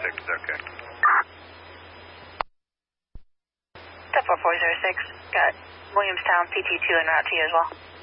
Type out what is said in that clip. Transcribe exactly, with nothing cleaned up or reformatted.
six is okay. Step four four zero six, got Williamstown P T two en route to you as well.